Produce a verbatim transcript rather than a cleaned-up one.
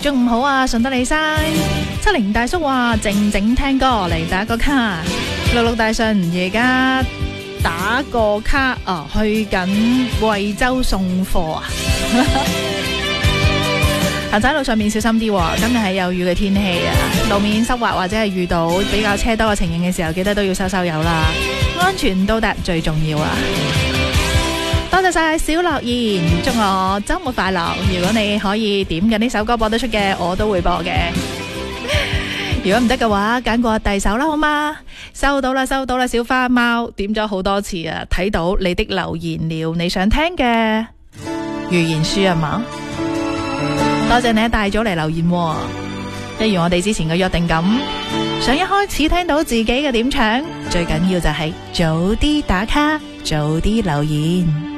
中午好啊，順德李生。七零大叔話靜靜聽歌嚟打個卡。六六大順而家打個卡啊，去緊惠州送貨啊。行仔路上面小心啲，今日係有雨嘅天氣啊，路面濕滑或者係遇到比較車多嘅情形嘅時候，記得都要收收油啦，安全到達最重要啊！多謝晒小樂言，祝我周末快樂。如果你可以點嘅呢首歌播得出嘅，我都會播嘅。如果唔得嘅話，揀個第首啦，好嗎？收到啦，收到啦，小花貓點咗好多次啊，睇到你的留言了，你想聽嘅預言書啊嘛？多謝你一大早嚟留言喎，一如我哋之前嘅約定咁，想一開始聽到自己嘅點唱，最緊要就係早啲打卡，早啲留言。